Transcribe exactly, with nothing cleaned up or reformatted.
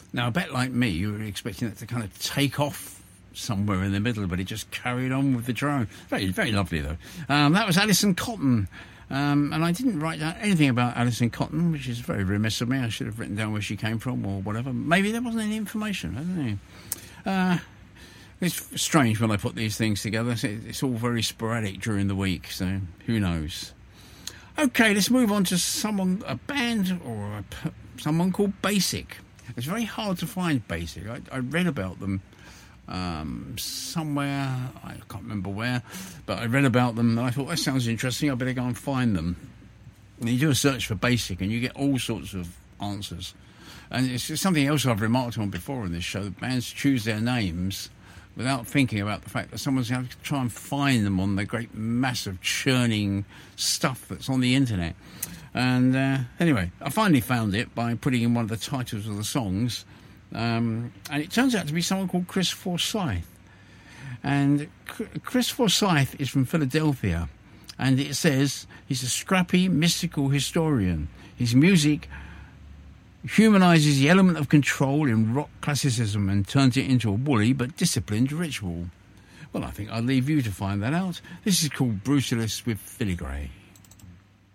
Now, a bit like me, you were expecting it to kind of take off somewhere in the middle, but it just carried on with the drone. Very, very lovely, though. Um, that was Alison Cotton. Um, and I didn't write down anything about Alison Cotton, which is very remiss of me. I should have written down where she came from or whatever. Maybe there wasn't any information. I don't know. Uh, it's strange when I put these things together. It's all very sporadic during the week, so who knows. Okay, let's move on to someone, a band or a, someone called Basic. It's very hard to find Basic. I, I read about them um, somewhere, I can't remember where, but I read about them and I thought, that sounds interesting, I better go and find them. And you do a search for Basic and you get all sorts of answers. And it's just something else I've remarked on before in this show, that bands choose their names without thinking about the fact that someone's going to try and find them on the great massive churning stuff that's on the internet. And uh, anyway, I finally found it by putting in one of the titles of the songs. Um, and it turns out to be someone called Chris Forsyth. And Chris Forsyth is from Philadelphia. And it says he's a scrappy, mystical historian. His music humanises the element of control in rock classicism and turns it into a woolly but disciplined ritual. Well, I think I'll leave you to find that out. This is called Brutalist with Filigree.